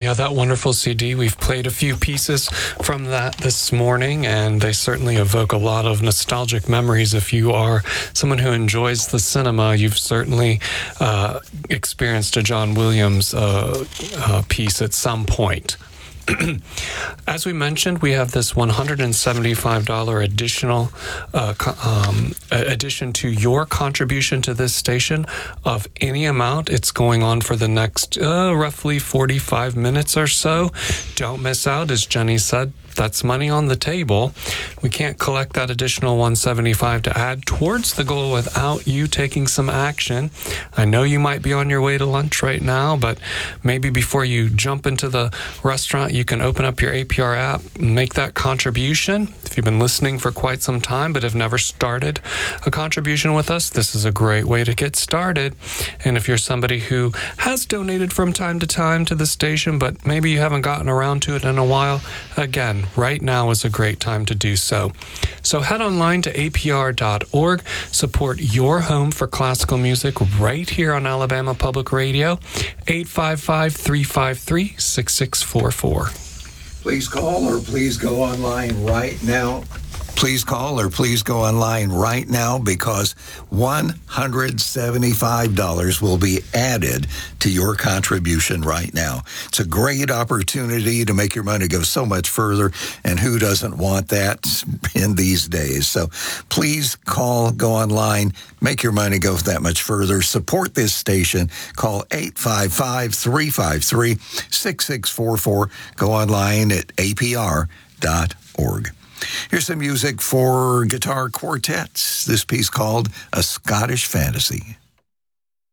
Yeah, that wonderful CD. We've played a few pieces from that this morning, and they certainly evoke a lot of nostalgic memories. If you are someone who enjoys the cinema, you've certainly experienced a John Williams piece at some point. As we mentioned, we have this $175 additional addition to your contribution to this station of any amount. It's going on for the next roughly 45 minutes or so. Don't miss out, as Jenny said. That's money on the table. We can't collect that additional $175 to add towards the goal without you taking some action. I know you might be on your way to lunch right now, but maybe before you jump into the restaurant, you can open up your APR app and make that contribution. If you've been listening for quite some time but have never started a contribution with us, this is a great way to get started. And if you're somebody who has donated from time to time to the station, but maybe you haven't gotten around to it in a while, again, right now is a great time to do so. So head online to apr.org. Support your home for classical music right here on Alabama Public Radio, 855-353-6644. Please call or please go online right now. Please call or please go online right now, because $175 will be added to your contribution right now. It's a great opportunity to make your money go so much further, and who doesn't want that in these days? So please call, go online, make your money go that much further. Support this station. Call 855-353-6644. Go online at apr.org. Here's some music for guitar quartets. This piece called A Scottish Fantasy.